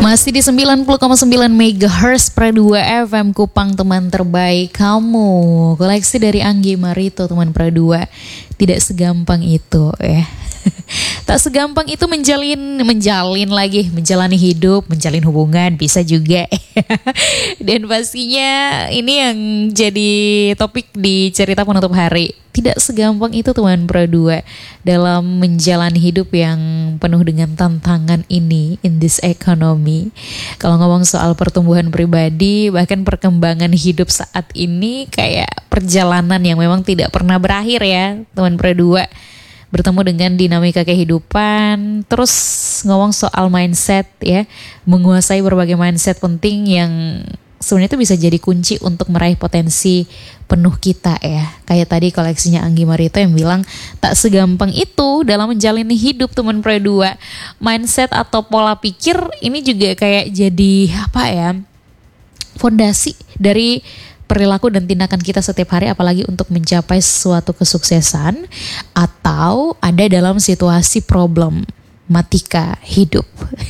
Masih di 90,9 MHz Pro 2 FM Kupang, teman terbaik kamu. Koleksi dari Anggi Marito, teman Pro 2. Tidak segampang itu ya. Tak segampang itu menjalani hidup, menjalin hubungan, bisa juga. Dan pastinya ini yang jadi topik di cerita penutup hari. Tidak segampang itu teman Pro 2 dalam menjalani hidup yang penuh dengan tantangan ini in this economy. Kalau ngomong soal pertumbuhan pribadi, bahkan perkembangan hidup saat ini kayak perjalanan yang memang tidak pernah berakhir ya teman Pro 2. Bertemu dengan dinamika kehidupan, terus ngomong soal mindset ya, menguasai berbagai mindset penting yang sebenarnya itu bisa jadi kunci untuk meraih potensi penuh kita ya. Kayak tadi koleksinya Anggi Marito yang bilang tak segampang itu dalam menjalani hidup teman Pro 2. Mindset atau pola pikir ini juga kayak jadi apa ya, fondasi dari perilaku dan tindakan kita setiap hari, apalagi untuk mencapai suatu kesuksesan atau ada dalam situasi problematika hidup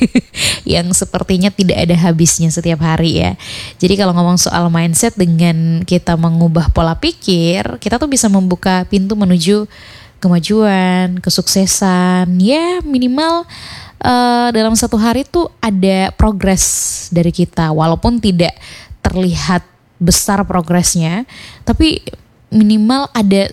yang sepertinya tidak ada habisnya setiap hari ya. Jadi kalau ngomong soal mindset, dengan kita mengubah pola pikir, kita tuh bisa membuka pintu menuju kemajuan, kesuksesan. Ya minimal dalam satu hari tuh ada progres dari kita, walaupun tidak terlihat besar progresnya, tapi minimal ada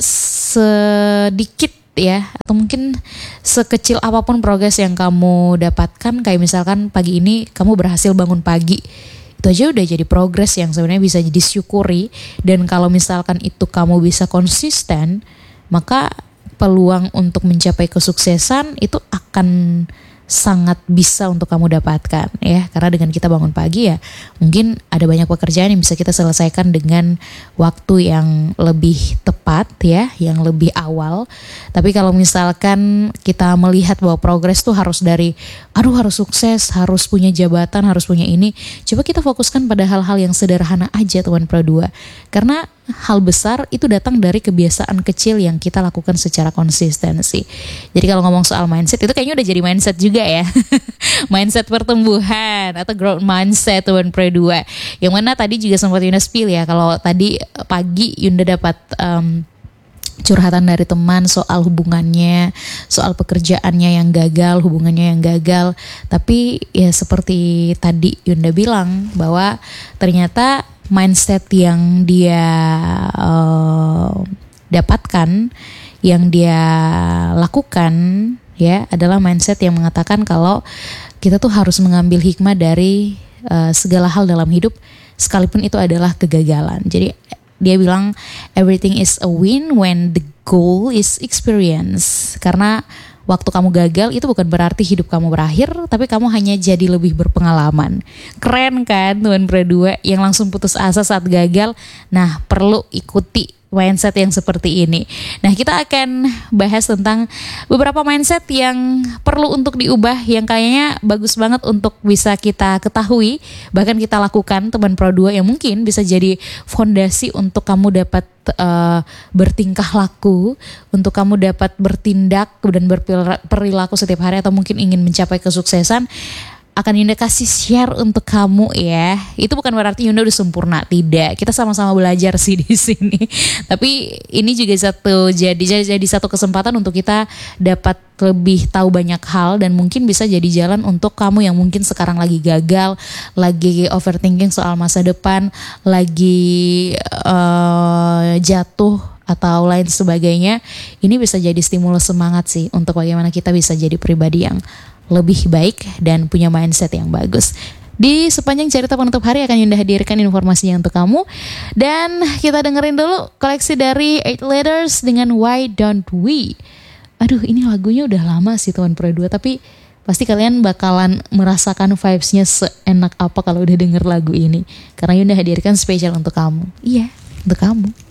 sedikit ya, atau mungkin sekecil apapun progres yang kamu dapatkan. Kayak misalkan pagi ini kamu berhasil bangun pagi, itu aja udah jadi progres yang sebenarnya bisa disyukuri. Dan kalau misalkan itu kamu bisa konsisten, maka peluang untuk mencapai kesuksesan itu akan sangat bisa untuk kamu dapatkan ya. Karena dengan kita bangun pagi ya, mungkin ada banyak pekerjaan yang bisa kita selesaikan dengan waktu yang lebih tepat ya, yang lebih awal. Tapi kalau misalkan kita melihat bahwa progres tuh harus dari harus sukses, harus punya jabatan, harus punya ini, coba kita fokuskan pada hal-hal yang sederhana aja teman Pro 2. Karena hal besar itu datang dari kebiasaan kecil yang kita lakukan secara konsistensi. Jadi kalau ngomong soal mindset, itu kayaknya udah jadi mindset juga ya. Mindset pertumbuhan atau growth mindset teman Pro 2. Yang mana tadi juga sempat Yunda spill ya, kalau tadi pagi Yunda dapat curhatan dari teman soal hubungannya, soal pekerjaannya yang gagal, hubungannya yang gagal. Tapi ya seperti tadi Yunda bilang, bahwa ternyata mindset yang dia dapatkan, yang dia lakukan ya, adalah mindset yang mengatakan kalau kita tuh harus mengambil hikmah dari segala hal dalam hidup, sekalipun itu adalah kegagalan. Jadi dia bilang everything is a win when the goal is experience. Karena waktu kamu gagal itu bukan berarti hidup kamu berakhir, tapi kamu hanya jadi lebih berpengalaman. Keren kan teman Pro 2 yang langsung putus asa saat gagal? Nah, perlu ikuti mindset yang seperti ini. Nah, kita akan bahas tentang beberapa mindset yang perlu untuk diubah, yang kayaknya bagus banget untuk bisa kita ketahui, bahkan kita lakukan teman Pro 2, yang mungkin bisa jadi fondasi untuk kamu dapat bertingkah laku, untuk kamu dapat bertindak dan berperilaku setiap hari, atau mungkin ingin mencapai kesuksesan. Akan Yunda kasih share untuk kamu ya. Itu bukan berarti Yunda udah sempurna, tidak. Kita sama-sama belajar sih di sini. Tapi ini juga jadi satu kesempatan untuk kita dapat lebih tahu banyak hal, dan mungkin bisa jadi jalan untuk kamu yang mungkin sekarang lagi gagal, lagi overthinking soal masa depan, lagi jatuh atau lain sebagainya. Ini bisa jadi stimulus semangat sih untuk bagaimana kita bisa jadi pribadi yang lebih baik dan punya mindset yang bagus. Di sepanjang cerita penutup hari akan Yunda hadirkan informasinya untuk kamu. Dan kita dengerin dulu koleksi dari 8 Letters dengan Why Don't We. Aduh, ini lagunya udah lama sih teman Pro 2, tapi pasti kalian bakalan merasakan vibes-nya seenak apa kalau udah denger lagu ini. Karena Yunda hadirkan spesial untuk kamu. Iya, untuk kamu.